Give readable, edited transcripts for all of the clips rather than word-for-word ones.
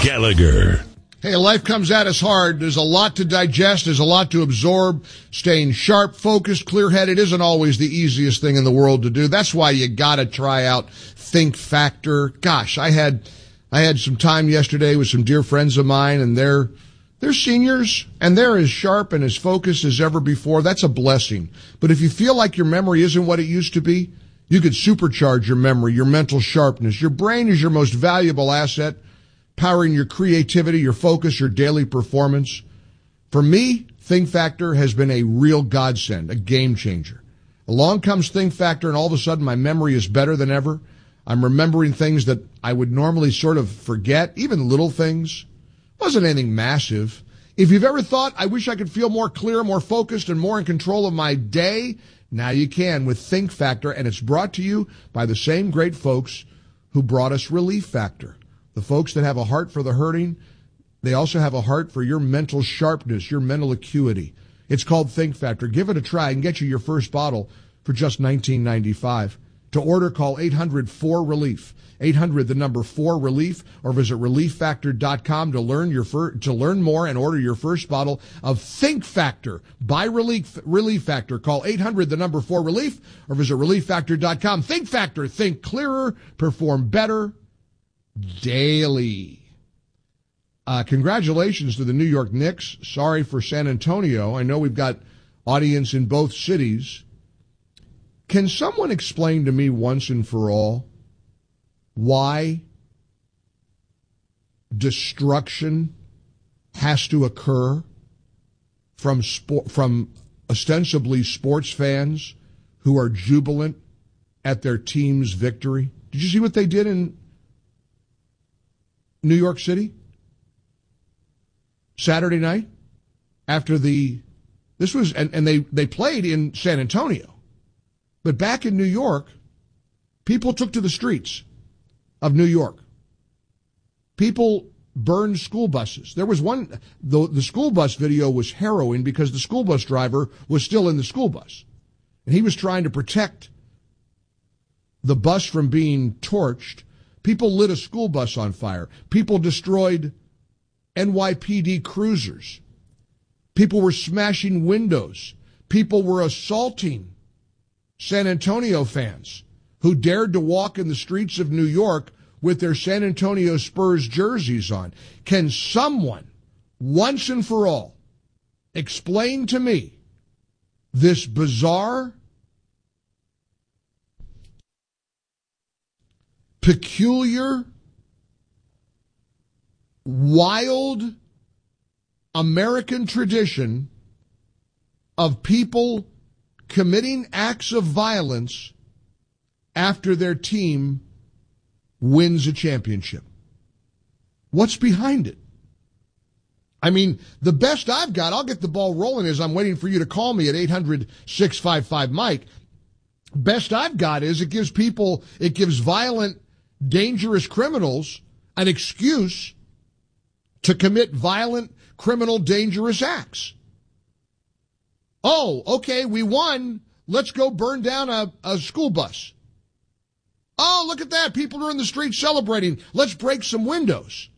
Gallagher. Hey, life comes at us hard. There's a lot to digest. There's a lot to absorb. Staying sharp, focused, clear-headed isn't always the easiest thing in the world to do. That's why you gotta try out Think Factor. Gosh, I had some time yesterday with some dear friends of mine, and they're seniors, and they're as sharp and as focused as ever before. That's a blessing. But if you feel like your memory isn't what it used to be, you could supercharge your memory, your mental sharpness. Your brain is your most valuable asset, powering your creativity, your focus, your daily performance. For me, Think Factor has been a real godsend, a game changer. Along comes Think Factor, and all of a sudden my memory is better than ever. I'm remembering things that I would normally sort of forget, even little things. Wasn't anything massive. If you've ever thought, I wish I could feel more clear, more focused, and more in control of my day, now you can with Think Factor, and it's brought to you by the same great folks who brought us Relief Factor. The folks that have a heart for the hurting, they also have a heart for your mental sharpness, your mental acuity. It's called Think Factor. Give it a try and get you your first bottle for just $19.95. To order, call 800-4RELIEF. 800, the number 4RELIEF, or visit ReliefFactor.com to learn more and order your first bottle of Think Factor by Relief Factor. Call 800, the number 4RELIEF, or visit ReliefFactor.com. Think Factor. Think clearer. Perform better daily. Congratulations to the New York Knicks. Sorry for San Antonio. I know we've got audience in both cities. Can someone explain to me once and for all why destruction has to occur from ostensibly sports fans who are jubilant at their team's victory? Did you see what they did in New York City Saturday night after they played in San Antonio, but back in New York, people took to the streets of New York. People burned school buses. There was one, the school bus video was harrowing because the school bus driver was still in the school bus, and he was trying to protect the bus from being torched. People lit a school bus on fire. People destroyed NYPD cruisers. People were smashing windows. People were assaulting San Antonio fans who dared to walk in the streets of New York with their San Antonio Spurs jerseys on. Can someone, once and for all, explain to me this bizarre, peculiar, wild American tradition of people committing acts of violence after their team wins a championship? What's behind it? I mean, the best I've got, I'll get the ball rolling as I'm waiting for you to call me at 800-655-MIKE. Best I've got is it gives violent, dangerous criminals an excuse to commit violent, criminal, dangerous acts. Oh, okay, we won. Let's go burn down a school bus. Oh, look at that. People are in the streets celebrating. Let's break some windows.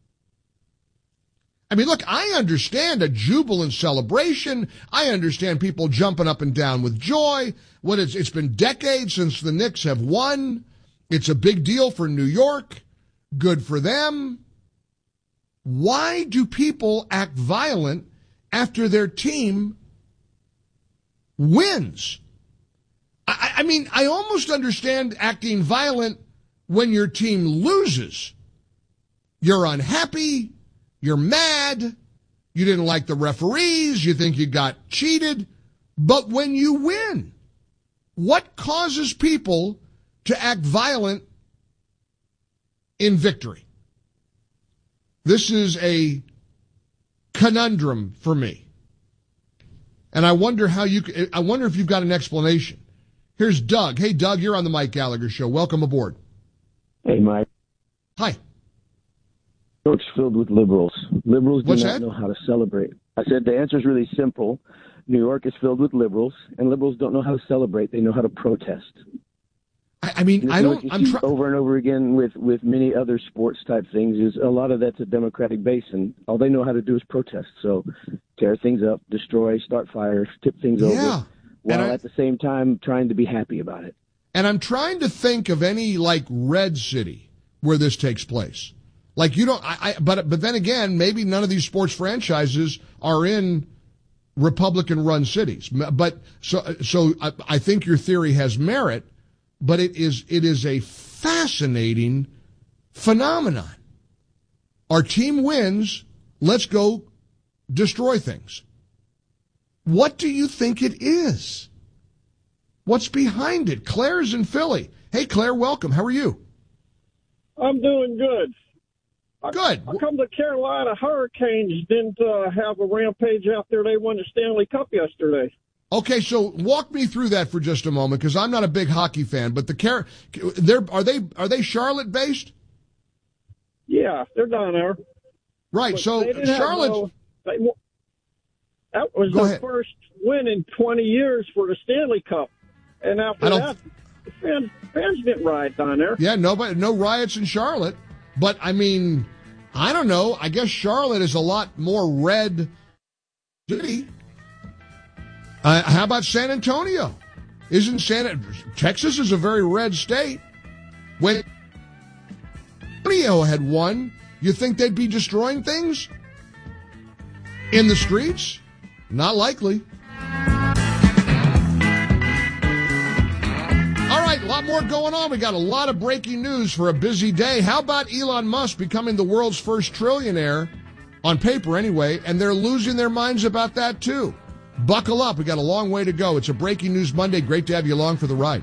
I mean, look, I understand a jubilant celebration. I understand people jumping up and down with joy. It's been decades since the Knicks have won. It's a big deal for New York. Good for them. Why do people act violent after their team wins? I mean, I almost understand acting violent when your team loses. You're unhappy. You're mad. You didn't like the referees. You think you got cheated. But when you win, what causes people to act violent in victory? This is a conundrum for me. And I wonder if you've got an explanation. Here's Doug. Hey, Doug, you're on the Mike Gallagher Show. Welcome aboard. Hey, Mike. Hi. New York's filled with liberals. Liberals do What's not that? know how to celebrate. I said the answer is really simple. New York is filled with liberals, and liberals don't know how to celebrate. They know how to protest. I mean, I don't. I'm trying over and over again with many other sports type things. Is a lot of that's a democratic base, and all they know how to do is protest. So tear things up, destroy, start fires, tip things over, while at the same time trying to be happy about it. And I'm trying to think of any like red city where this takes place. Like you don't. But then again, maybe none of these sports franchises are in Republican-run cities. But so I think your theory has merit. But it is a fascinating phenomenon. Our team wins. Let's go destroy things. What do you think it is? What's behind it? Claire's in Philly. Hey, Claire, welcome. How are you? I'm doing good. Good. How come the Carolina Hurricanes didn't have a rampage out there? They won the Stanley Cup yesterday. Okay, so walk me through that for just a moment, because I'm not a big hockey fan. But are they Charlotte based? Yeah, they're down there. Right. But so Charlotte. That was their first win in 20 years for the Stanley Cup, and after that, the fans didn't riot down there. Yeah, no riots in Charlotte. But I mean, I don't know. I guess Charlotte is a lot more red city. How about San Antonio? Texas is a very red state. When Antonio had won, you think they'd be destroying things in the streets? Not likely. All right, a lot more going on. We got a lot of breaking news for a busy day. How about Elon Musk becoming the world's first trillionaire, on paper anyway, and they're losing their minds about that too. Buckle up. We got a long way to go. It's a Breaking News Monday. Great to have you along for the ride.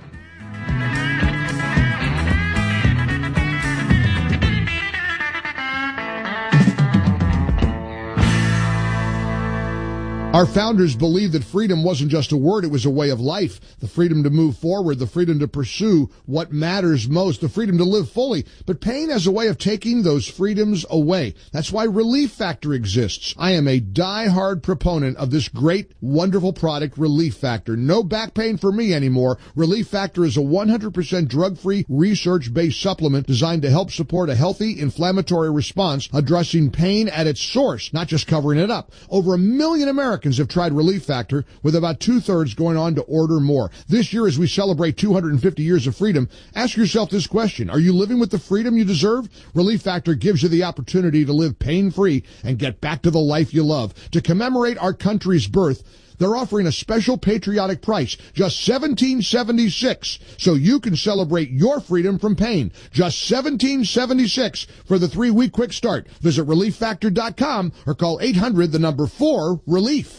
Our founders believed that freedom wasn't just a word, it was a way of life. The freedom to move forward, the freedom to pursue what matters most, the freedom to live fully. But pain has a way of taking those freedoms away. That's why Relief Factor exists. I am a die-hard proponent of this great, wonderful product, Relief Factor. No back pain for me anymore. Relief Factor is a 100% drug-free, research-based supplement designed to help support a healthy inflammatory response, addressing pain at its source, not just covering it up. Over 1 million Americans have tried Relief Factor, with about 2/3 going on to order more. This year, as we celebrate 250 years of freedom, ask yourself this question. Are you living with the freedom you deserve? Relief Factor gives you the opportunity to live pain-free and get back to the life you love. To commemorate our country's birth, they're offering a special patriotic price, just $17.76, so you can celebrate your freedom from pain. Just $17.76 for the 3-week quick start. Visit ReliefFactor.com or call 800-4-RELIEF.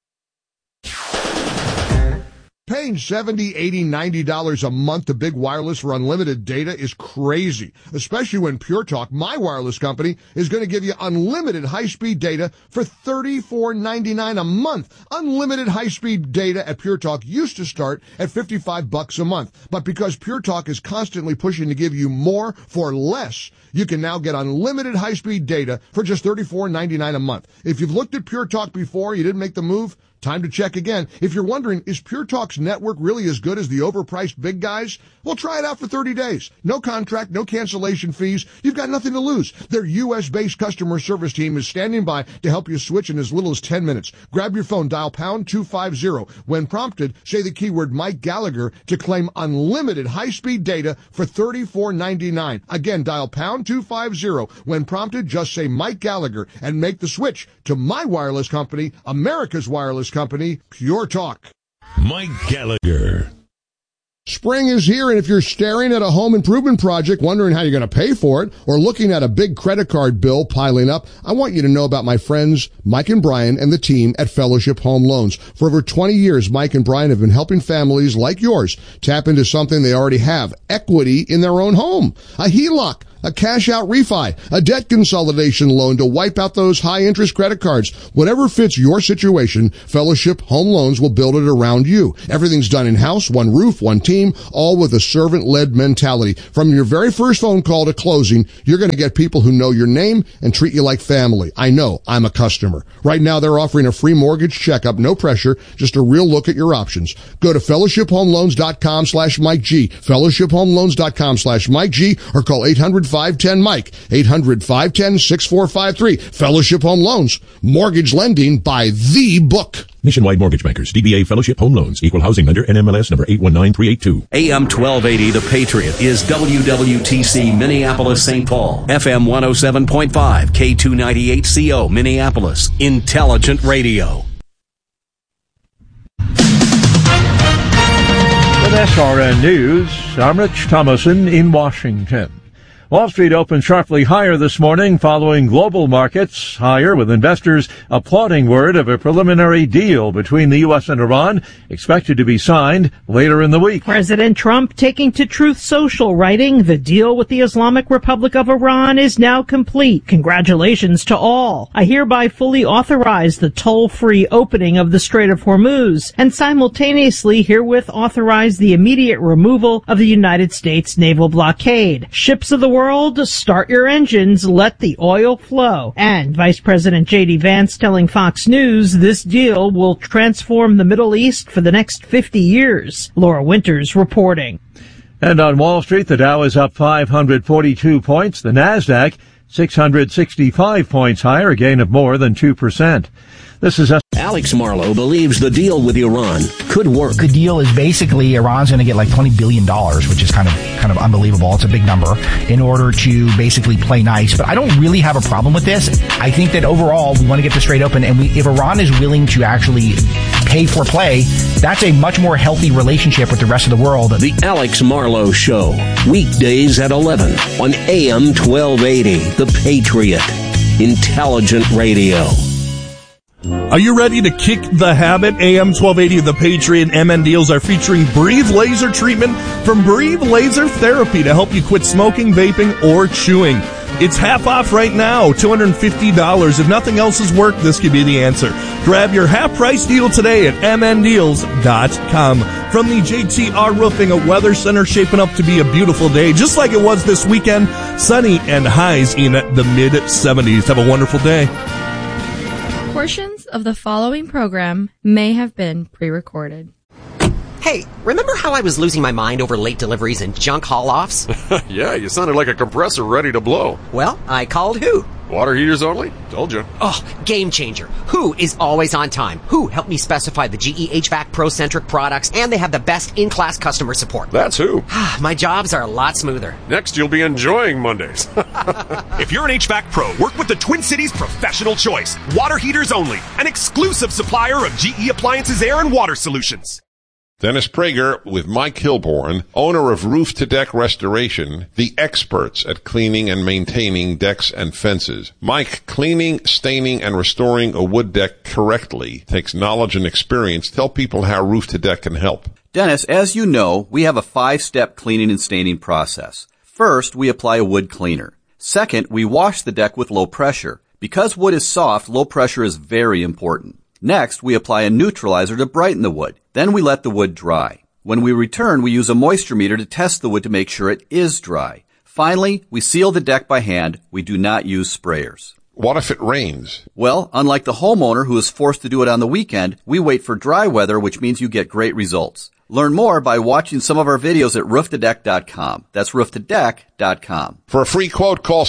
Paying $70, $80, $90 a month to Big Wireless for unlimited data is crazy, especially when Pure Talk, my wireless company, is going to give you unlimited high-speed data for $34.99 a month. Unlimited high-speed data at Pure Talk used to start at $55 a month, but because Pure Talk is constantly pushing to give you more for less, you can now get unlimited high-speed data for just $34.99 a month. If you've looked at Pure Talk before, you didn't make the move, time to check again. If you're wondering, is Pure Talk's network really as good as the overpriced big guys? Well, try it out for 30 days. No contract, no cancellation fees. You've got nothing to lose. Their U.S.-based customer service team is standing by to help you switch in as little as 10 minutes. Grab your phone, dial pound 250. When prompted, say the keyword Mike Gallagher to claim unlimited high-speed data for $34.99. Again, dial pound 250. When prompted, just say Mike Gallagher and make the switch to my wireless company, America's wireless company, Pure Talk. Mike Gallagher. Spring is here, and if you're staring at a home improvement project, wondering how you're going to pay for it, or looking at a big credit card bill piling up, I want you to know about my friends Mike and Brian and the team at Fellowship Home Loans. For over 20 years, Mike and Brian have been helping families like yours tap into something they already have, equity in their own home. A HELOC. a cash-out refi, a debt consolidation loan to wipe out those high-interest credit cards. Whatever fits your situation, Fellowship Home Loans will build it around you. Everything's done in-house, one roof, one team, all with a servant-led mentality. From your very first phone call to closing, you're going to get people who know your name and treat you like family. I know. I'm a customer. Right now, they're offering a free mortgage checkup. No pressure. Just a real look at your options. Go to fellowshiphomeloans.com/Mike G. fellowshiphomeloans.com/Mike G, or call 800-510-MIKE. 800-510-6453. Fellowship Home Loans. Mortgage lending by the book. Nationwide Mortgage Bankers, DBA Fellowship Home Loans, Equal Housing Lender, NMLS number 819382. AM 1280, The Patriot, is WWTC Minneapolis, St. Paul. FM 107.5, K298CO, Minneapolis. Intelligent Radio. With SRN News, I'm Rich Thomason in Washington. Wall Street opened sharply higher this morning following global markets higher, with investors applauding word of a preliminary deal between the U.S. and Iran expected to be signed later in the week. President Trump taking to Truth Social, writing, "The deal with the Islamic Republic of Iran is now complete. Congratulations to all. I hereby fully authorize the toll-free opening of the Strait of Hormuz and simultaneously herewith authorize the immediate removal of the United States naval blockade. Ships of the world, start your engines, let the oil flow." And Vice President J.D. Vance telling Fox News this deal will transform the Middle East for the next 50 years. Laura Winters reporting. And on Wall Street, the Dow is up 542 points. The NASDAQ 665 points higher, a gain of more than 2%. This is Alex Marlow believes the deal with Iran could work. The deal is basically Iran's going to get like $20 billion, which is kind of unbelievable. It's a big number, in order to basically play nice. But I don't really have a problem with this. I think that overall we want to get this straight open, and if Iran is willing to actually pay for play, that's a much more healthy relationship with the rest of the world. The Alex Marlow Show, weekdays at 11 on AM 1280, The Patriot, Intelligent Radio. Are you ready to kick the habit? AM 1280 The Patriot MN Deals are featuring Breathe Laser treatment from Breathe Laser Therapy to help you quit smoking, vaping, or chewing. It's half off right now, $250. If nothing else has worked, this could be the answer. Grab your half-price deal today at mndeals.com. From the JTR Roofing, a weather center shaping up to be a beautiful day, just like it was this weekend. Sunny and highs in the mid-70s. Have a wonderful day. Portions of the following program may have been pre-recorded. Hey, remember how I was losing my mind over late deliveries and junk haul-offs? Yeah, you sounded like a compressor ready to blow. Well, I called Who. Water heaters only? Told you. Oh, game changer. Who is always on time. Who helped me specify the GE HVAC Pro-centric products, and they have the best in-class customer support. That's Who. My jobs are a lot smoother. Next, you'll be enjoying Mondays. If you're an HVAC pro, work with the Twin Cities Professional Choice. Water heaters only. An exclusive supplier of GE Appliances Air and Water Solutions. Dennis Prager with Mike Hilborn, owner of Roof to Deck Restoration, the experts at cleaning and maintaining decks and fences. Mike, cleaning, staining, and restoring a wood deck correctly takes knowledge and experience. Tell people how Roof to Deck can help. Dennis, as you know, we have a 5-step cleaning and staining process. First, we apply a wood cleaner. Second, we wash the deck with low pressure. Because wood is soft, low pressure is very important. Next, we apply a neutralizer to brighten the wood. Then we let the wood dry. When we return, we use a moisture meter to test the wood to make sure it is dry. Finally, we seal the deck by hand. We do not use sprayers. What if it rains? Well, unlike the homeowner who is forced to do it on the weekend, we wait for dry weather, which means you get great results. Learn more by watching some of our videos at rooftodeck.com. That's rooftodeck.com. For a free quote, call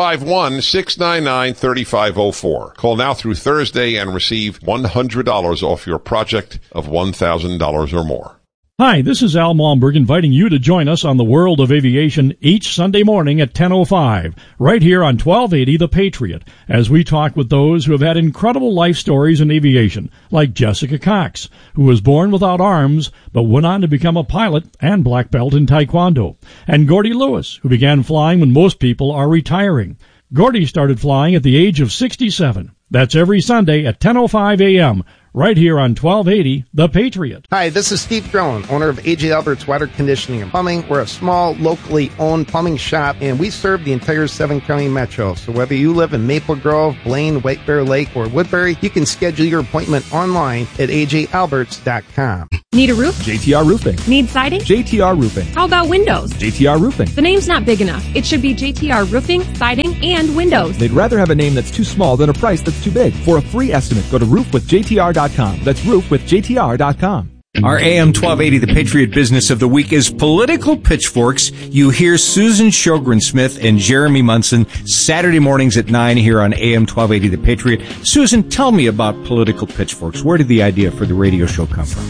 651-699-3504. Call now through Thursday and receive $100 off your project of $1,000 or more. Hi, this is Al Malmberg inviting you to join us on the World of Aviation each Sunday morning at 10:05, right here on 1280 The Patriot, as we talk with those who have had incredible life stories in aviation, like Jessica Cox, who was born without arms but went on to become a pilot and black belt in Taekwondo, and Gordy Lewis, who began flying when most people are retiring. Gordy started flying at the age of 67. That's every Sunday at 10:05 a.m., right here on 1280 The Patriot. Hi, this is Steve Drone, owner of AJ Albert's Water Conditioning and Plumbing. We're a small, locally owned plumbing shop, and we serve the entire 7-county metro. So whether you live in Maple Grove, Blaine, White Bear Lake, or Woodbury, you can schedule your appointment online at ajalberts.com. Need a roof? JTR Roofing. Need siding? JTR Roofing. How about windows? JTR Roofing. The name's not big enough. It should be JTR Roofing, Siding, and Windows. They'd rather have a name that's too small than a price that's too big. For a free estimate, go to roofwithjtr.com. That's roofwithjtr.com. Our AM 1280, the Patriot Business of the Week, is Political Pitchforks. You hear Susan Sjogren-Smith and Jeremy Munson Saturday mornings at 9 here on AM 1280, the Patriot. Susan, tell me about Political Pitchforks. Where did the idea for the radio show come from?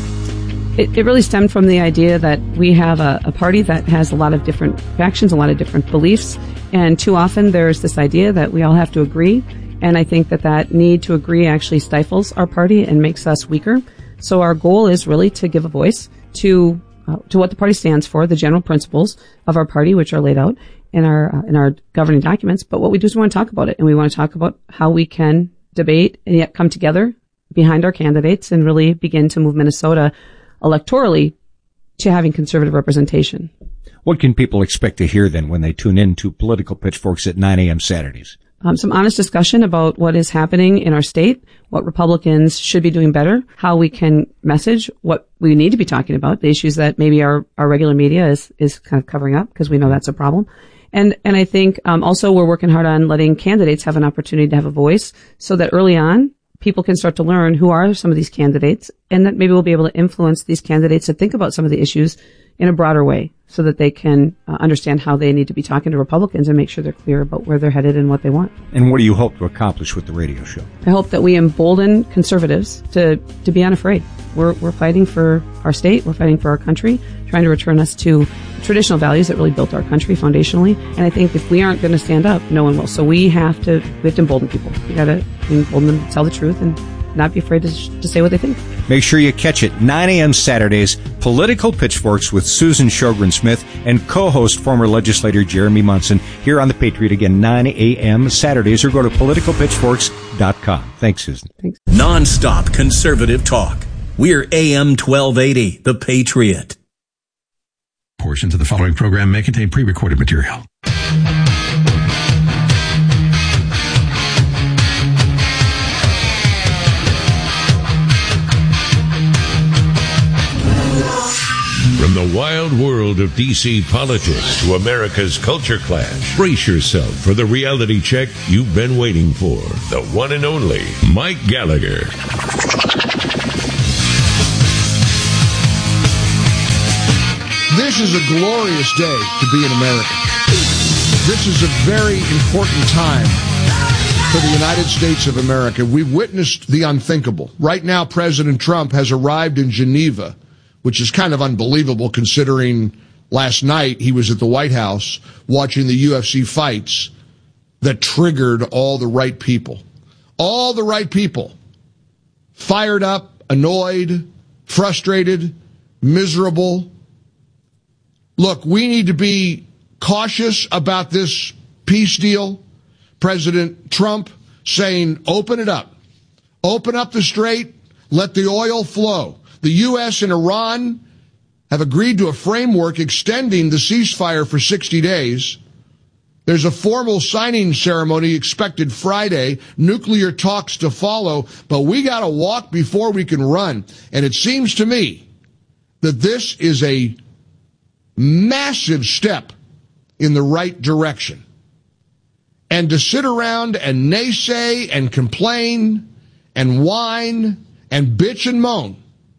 It really stemmed from the idea that we have a party that has a lot of different factions, a lot of different beliefs, and too often there's this idea that we all have to agree, and I think that need to agree actually stifles our party and makes us weaker. So our goal is really to give a voice to what the party stands for, the general principles of our party, which are laid out in our governing documents. But what we do is we want to talk about it, and we want to talk about how we can debate and yet come together behind our candidates and really begin to move Minnesota electorally to having conservative representation. What can people expect to hear then when they tune in to Political Pitchforks at 9 a.m. Saturdays? Some honest discussion about what is happening in our state, what Republicans should be doing better, how we can message what we need to be talking about, the issues that maybe our regular media is kind of covering up, because we know that's a problem. And I think also we're working hard on letting candidates have an opportunity to have a voice so that early on people can start to learn who are some of these candidates, and that maybe we'll be able to influence these candidates to think about some of the issues in a broader way so that they can understand how they need to be talking to Republicans and make sure they're clear about where they're headed and what they want. And what do you hope to accomplish with the radio show? I hope that we embolden conservatives to be unafraid. We're fighting for our state. We're fighting for our country, trying to return us to traditional values that really built our country foundationally. And I think if we aren't going to stand up, no one will. So we have to embolden people. We got to embolden them to tell the truth and not be afraid to say what they think. Make sure you catch it 9 a.m. Saturdays, Political Pitchforks with Susan Sjogren-Smith and co-host former legislator Jeremy Munson here on The Patriot again, 9 a.m. Saturdays, or go to politicalpitchforks.com. Thanks, Susan. Thanks. Non-stop conservative talk. We're AM 1280, The Patriot. Portions of the following program may contain pre-recorded material. From the wild world of D.C. politics to America's culture clash, brace yourself for the reality check you've been waiting for. The one and only Mike Gallagher. This is a glorious day to be in America. This is a very important time for the United States of America. We've witnessed the unthinkable. Right now, President Trump has arrived in Geneva, which is kind of unbelievable considering last night he was at the White House watching the UFC fights that triggered all the right people. All the right people. Fired up, annoyed, frustrated, miserable. Look, we need to be cautious about this peace deal. President Trump saying, open it up. Open up the strait. Let the oil flow. The U.S. and Iran have agreed to a framework extending the ceasefire for 60 days. There's a formal signing ceremony expected Friday, nuclear talks to follow, but we got to walk before we can run. And it seems to me that this is a massive step in the right direction. And to sit around and naysay and complain and whine and bitch and moan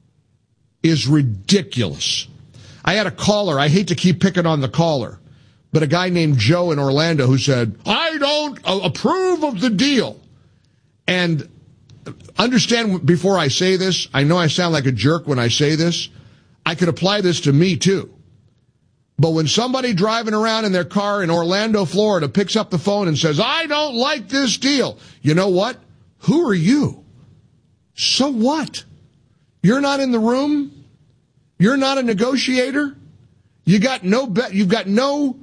is ridiculous. I had a caller, I hate to keep picking on the caller, but a guy named Joe in Orlando who said, I don't approve of the deal. And understand before I say this, I know I sound like a jerk when I say this. I could apply this to me too. But when somebody driving around in their car in Orlando, Florida picks up the phone and says, I don't like this deal, you know what? Who are you? So what? You're not in the room. You're not a negotiator. You've got no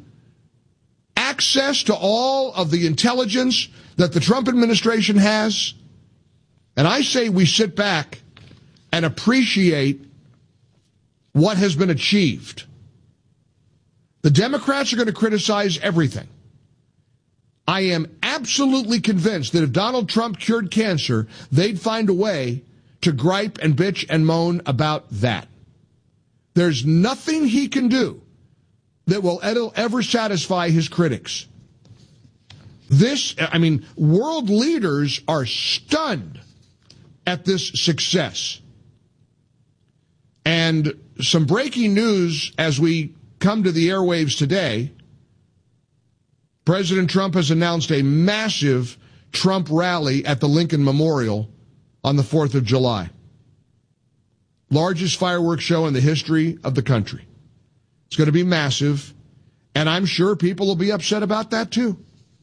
access to all of the intelligence that the Trump administration has. And I say we sit back and appreciate what has been achieved. The Democrats are going to criticize everything. I am absolutely convinced that if Donald Trump cured cancer, they'd find a way to gripe and bitch and moan about that. There's nothing he can do that will ever satisfy his critics. World leaders are stunned at this success. And some breaking news as we come to the airwaves today. President Trump has announced a massive Trump rally at the Lincoln Memorial on the 4th of July. Largest fireworks show in the history of the country. It's going to be massive, and I'm sure people will be upset about that too.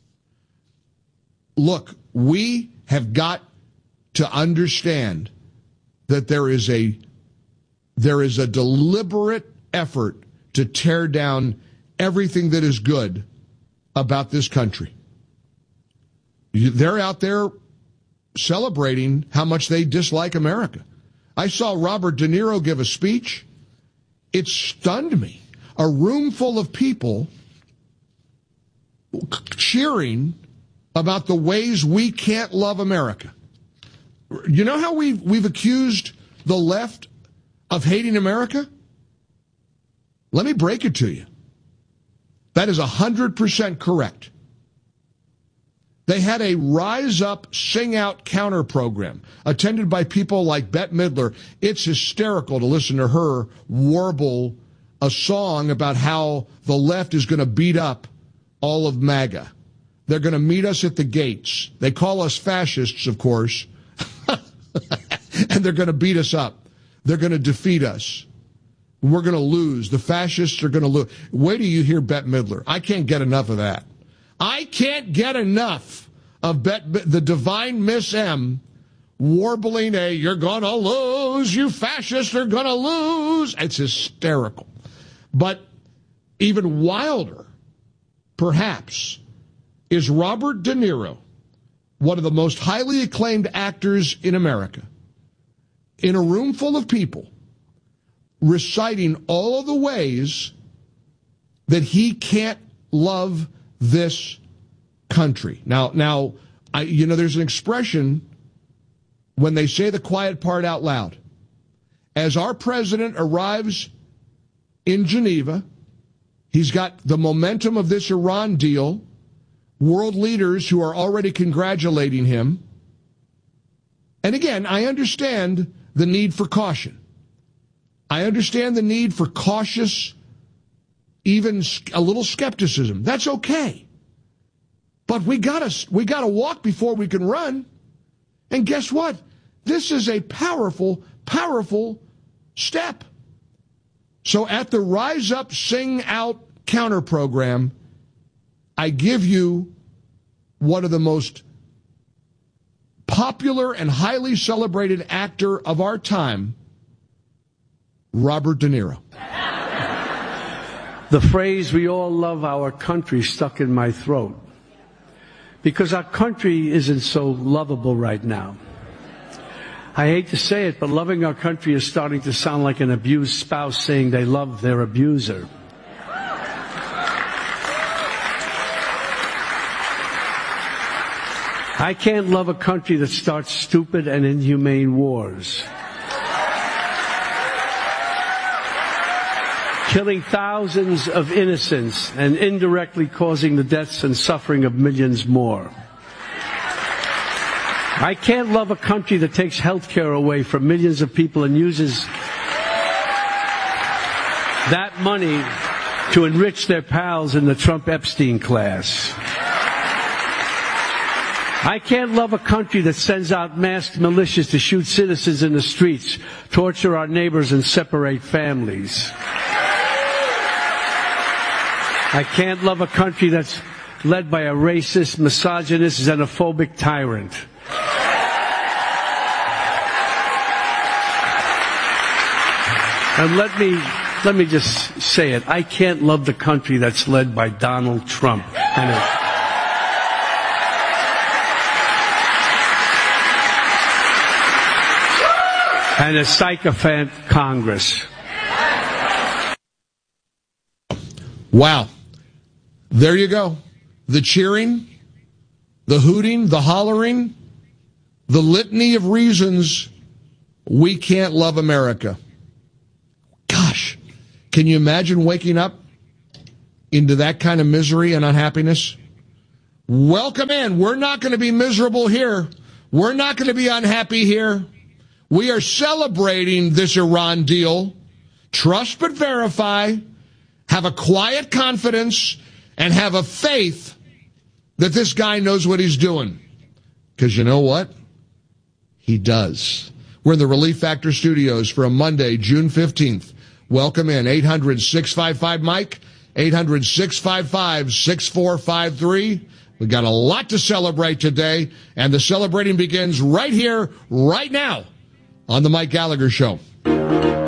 Look, we have got to understand that there is a deliberate effort to tear down everything that is good about this country. They're out there celebrating how much they dislike America. I saw Robert De Niro give a speech. It stunned me. A room full of people cheering about the ways we can't love America. You know how we've accused the left of hating America? Let me break it to you. That is 100% correct. They had a Rise Up, Sing Out counter program attended by people like Bette Midler. It's hysterical to listen to her warble a song about how the left is going to beat up all of MAGA. They're going to meet us at the gates. They call us fascists, of course, and they're going to beat us up. They're going to defeat us. We're going to lose. The fascists are going to lose. Wait till you hear Bette Midler. I can't get enough of that. I can't get enough of the divine Miss M warbling a, you're going to lose, you fascists are going to lose. It's hysterical. But even wilder, perhaps, is Robert De Niro, one of the most highly acclaimed actors in America, in a room full of people, reciting all of the ways that he can't love this country. Now, there's an expression when they say the quiet part out loud. As our president arrives in Geneva, he's got the momentum of this Iran deal, world leaders who are already congratulating him. And again, I understand the need for caution. I understand the need for cautious, even a little skepticism. That's okay. But we gotta walk before we can run. And guess what? This is a powerful, powerful step. So at the Rise Up, Sing Out counter program, I give you one of the most popular and highly celebrated actor of our time, Robert De Niro. The phrase, we all love our country, stuck in my throat. Because our country isn't so lovable right now. I hate to say it, but loving our country is starting to sound like an abused spouse saying they love their abuser. I can't love a country that starts stupid and inhumane wars, killing thousands of innocents and indirectly causing the deaths and suffering of millions more. I can't love a country that takes health care away from millions of people and uses that money to enrich their pals in the Trump-Epstein class. I can't love a country that sends out masked militias to shoot citizens in the streets, torture our neighbors, and separate families. I can't love a country that's led by a racist, misogynist, xenophobic tyrant. And let me just say it. I can't love the country that's led by Donald Trump. and a sycophant Congress. Wow. There you go. The cheering, the hooting, the hollering, the litany of reasons we can't love America. Gosh, can you imagine waking up into that kind of misery and unhappiness? Welcome in. We're not going to be miserable here. We're not going to be unhappy here. We are celebrating this Iran deal. Trust but verify. Have a quiet confidence and have a faith that this guy knows what he's doing. Because you know what? He does. We're in the Relief Factor studios for a Monday, June 15th. Welcome in. 800-655-MIKE, 800-655-6453. We've got a lot to celebrate today, and the celebrating begins right here, right now, on The Mike Gallagher Show.